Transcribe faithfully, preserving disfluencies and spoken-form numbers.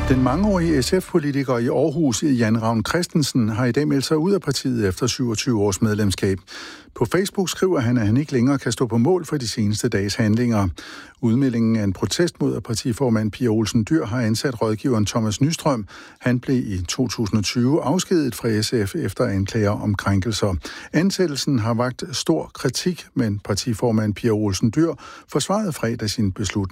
Den mangeårige S F-politiker i Aarhus, Jan Ravn Christensen, har i dag meldt sig ud af partiet efter syvogtyve års medlemskab. På Facebook skriver han, at han ikke længere kan stå på mål for de seneste dages handlinger. Udmeldingen er en protest mod, at partiformand Pia Olsen Dyhr har ansat rådgiveren Thomas Nystrøm. Han blev i to tusind og tyve afskediget fra S F efter anklager om krænkelser. Ansættelsen har vakt stor kritik, men partiformand Pia Olsen Dyhr forsvarede fredag sin beslutning.